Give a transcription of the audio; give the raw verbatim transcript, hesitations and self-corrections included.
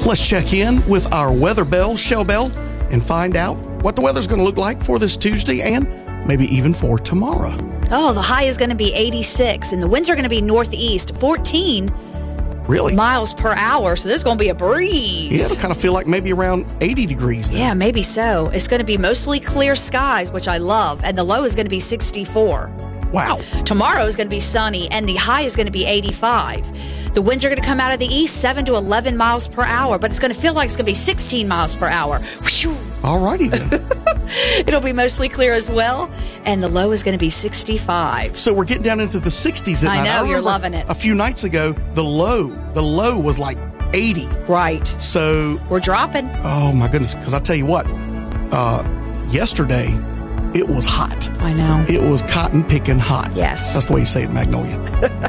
Let's check in with our weather bell, Shell Bell, and find out what the weather's going to look like for this Tuesday and maybe even for tomorrow. Oh, the high is going to be eighty-six, and the winds are going to be northeast, fourteen Really? miles per hour, so there's going to be a breeze. Yeah, it'll kind of feel like maybe around eighty degrees there. Yeah, maybe so. It's going to be mostly clear skies, which I love, and the low is going to be sixty-four. Wow. Tomorrow is going to be sunny, and the high is going to be eighty-five. The winds are going to come out of the east, seven to eleven miles per hour, but it's going to feel like it's going to be sixteen miles per hour. Whew. All righty then. It'll be mostly clear as well, and the low is going to be sixty-five. So we're getting down into the sixties at I night. know, you're remember loving it. A few nights ago, the low, the low was like eighty. Right. So, We're dropping. oh my goodness, because I tell you what, uh, yesterday it was hot. I know. It was cotton picking hot. Yes. That's the way you say it, Magnolia.